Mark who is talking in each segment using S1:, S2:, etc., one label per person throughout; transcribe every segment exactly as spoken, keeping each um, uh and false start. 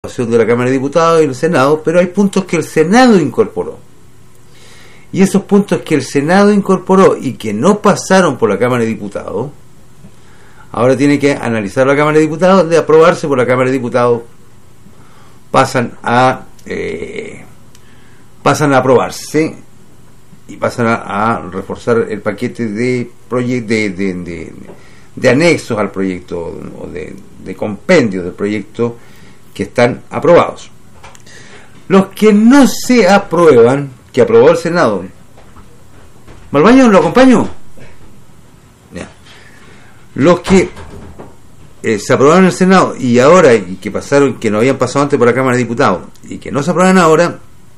S1: de la Cámara de Diputados y el Senado, pero hay puntos que el Senado incorporó. Y esos puntos que el Senado incorporó y que no pasaron por la Cámara de Diputados, ahora tiene que analizar la Cámara de Diputados. De aprobarse por la Cámara de Diputados, pasan a eh, pasan a aprobarse y pasan a, a reforzar el paquete de, proye- de, de, de, de anexos al proyecto o de, de compendio del proyecto que están aprobados. Los que no se aprueban, que aprobó el Senado. ¿Malbaño, lo acompaño? Ya. Los que eh, se aprobaron en el Senado y ahora, y que pasaron, que no habían pasado antes por la Cámara de Diputados y que no se aprueban ahora,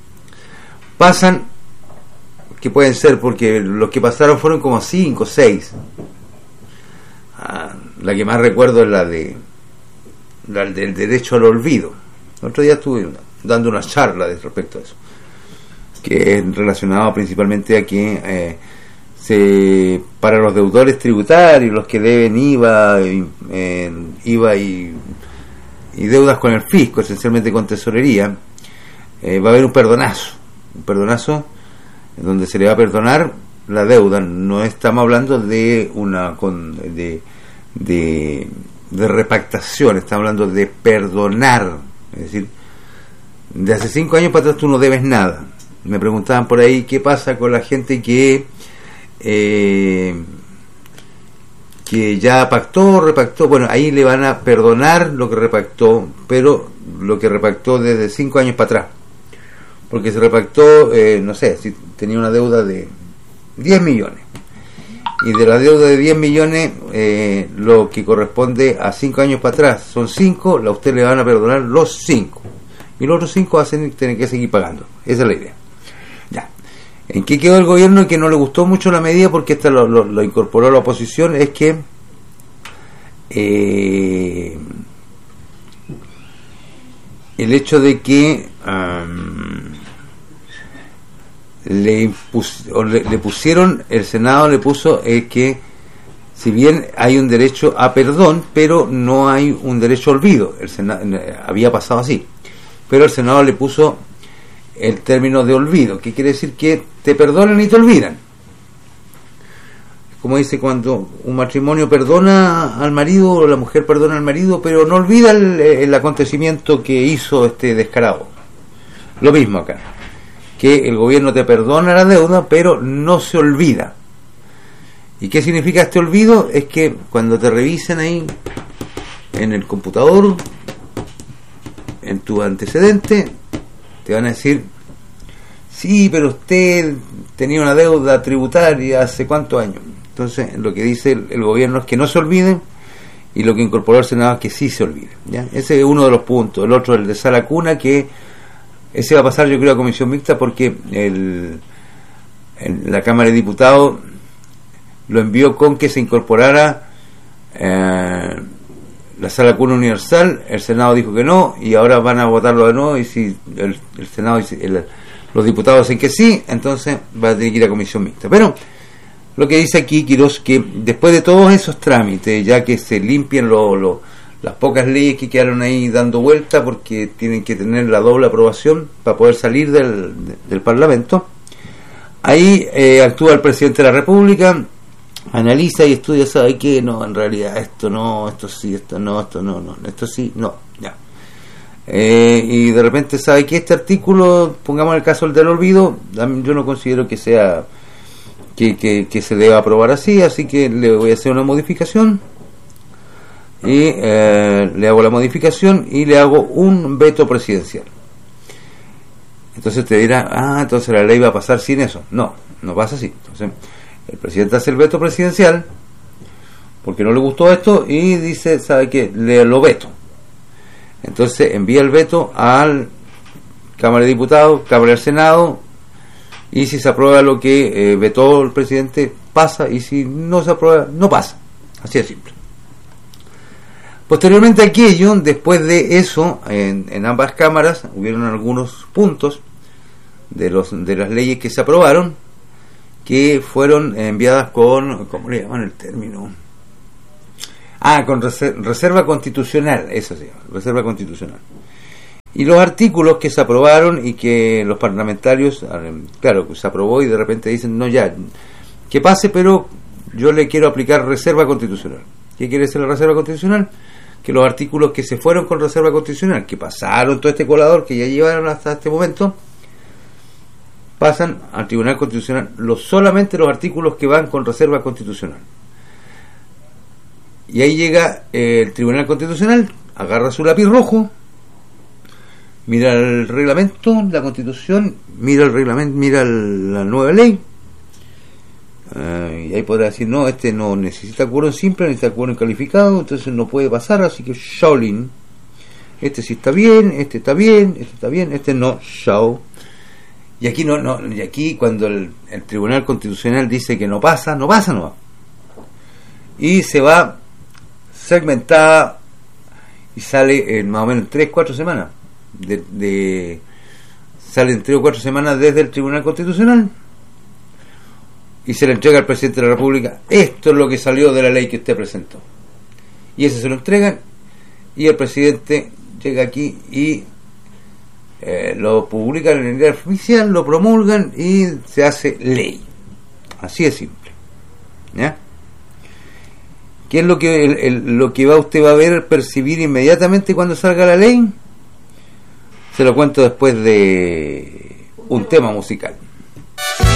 S1: pasan, que pueden ser, porque los que pasaron fueron como cinco, seis. Ah, la que más recuerdo es la de la del derecho al olvido. El otro día estuve dando una charla respecto a eso, que es relacionado principalmente a que eh, se, para los deudores tributarios, los que deben I V A, eh, I V A y, y deudas con el fisco, esencialmente con tesorería, eh, va a haber un perdonazo, un perdonazo en donde se le va a perdonar la deuda. No estamos hablando de una con, de, de, de repactación, estamos hablando de perdonar, es decir, de hace cinco años para atrás tú no debes nada. Me preguntaban por ahí qué pasa con la gente que eh, que ya pactó, repactó. Bueno, ahí le van a perdonar lo que repactó, pero lo que repactó desde cinco años para atrás, porque se repactó, eh, no sé, si tenía una deuda de diez millones, y de la deuda de diez millones, eh, lo que corresponde a cinco años para atrás son cinco, a usted le van a perdonar los cinco, y los otros cinco hacen tener que seguir pagando. Esa es la idea. Ya. ¿En qué quedó el gobierno? Que no le gustó mucho la medida, porque esta lo, lo, lo incorporó la oposición, es que eh, el hecho de que um, le, impus, o le, le pusieron, el Senado le puso es que si bien hay un derecho a perdón, pero no hay un derecho a olvido. El Senado, había pasado así, pero el Senado le puso el término de olvido, que quiere decir que te perdonan y te olvidan. Como dice, cuando un matrimonio perdona al marido o la mujer perdona al marido, pero no olvida el, el acontecimiento que hizo este descarado. Lo mismo acá, que el gobierno te perdona la deuda, pero no se olvida. ¿Y qué significa este olvido? Es que cuando te revisen ahí en el computador, en tu antecedente, te van a decir: sí, pero usted tenía una deuda tributaria hace cuántos años. Entonces, lo que dice el, el gobierno es que no se olviden, y lo que incorporó el Senado es que sí se olviden, ¿ya? Ese es uno de los puntos. El otro, el de Sala Cuna, que ese va a pasar, yo creo, a comisión mixta, porque el, el, la Cámara de Diputados lo envió con que se incorporara eh, la Sala Cuna universal. El Senado dijo que no, y ahora van a votarlo de nuevo, y si el, el Senado dice, el, los diputados dicen que sí, entonces va a tener que ir a comisión mixta. Pero lo que dice aquí Quirós, que después de todos esos trámites, ya que se limpian lo, lo, las pocas leyes que quedaron ahí dando vuelta, porque tienen que tener la doble aprobación para poder salir del, del Parlamento, ahí eh, actúa el presidente de la República, analiza y estudia, sabe que no, en realidad esto no, esto sí, esto no, esto no, no, esto sí, no, ya. Eh, y de repente sabe que este artículo, pongamos el caso del olvido, yo no considero que sea que, que, que se deba aprobar así, así que le voy a hacer una modificación y eh, le hago la modificación y le hago un veto presidencial. Entonces te dirá: ah, entonces la ley va a pasar sin eso. No, no pasa así. Entonces el presidente hace el veto presidencial porque no le gustó esto y dice: ¿sabe qué? Le lo veto. Entonces envía el veto al Cámara de Diputados, Cámara del Senado, y si se aprueba lo que eh, vetó el presidente, pasa, y si no se aprueba, no pasa. Así de simple. Posteriormente a aquello, después de eso, en, en ambas cámaras hubieron algunos puntos de los de las leyes que se aprobaron que fueron enviadas con, ¿cómo le llaman el término? Ah, con reserva constitucional, eso sí, reserva constitucional. Y los artículos que se aprobaron y que los parlamentarios, claro, que se aprobó y de repente dicen, no, ya, que pase, pero yo le quiero aplicar reserva constitucional. ¿Qué quiere decir la reserva constitucional? Que los artículos que se fueron con reserva constitucional, que pasaron todo este colador, que ya llevaron hasta este momento, pasan al Tribunal Constitucional, los, solamente los artículos que van con reserva constitucional. Y ahí llega eh, el Tribunal Constitucional, agarra su lápiz rojo, mira el reglamento, la Constitución, mira el reglamento, mira el, la nueva ley, uh, y ahí podrá decir, no, este no necesita quórum simple, necesita quórum calificado, entonces no puede pasar, así que Shaolin, este sí está bien, este está bien, este está bien, este no, Shao. Y aquí no, no, y aquí cuando el, el Tribunal Constitucional dice que no pasa, no pasa, no va. Y se va segmentada y sale en más o menos tres, cuatro semanas. De, de salen tres o cuatro semanas desde el Tribunal Constitucional y se le entrega al presidente de la República. Esto es lo que salió de la ley que usted presentó. Y ese se lo entregan y el presidente llega aquí y Eh, lo publican en el diario oficial, lo promulgan y se hace ley. Así de simple. ¿Ya? ¿Qué es lo que el, el, lo que va usted va a ver, percibir inmediatamente cuando salga la ley? Se lo cuento después de un tema musical.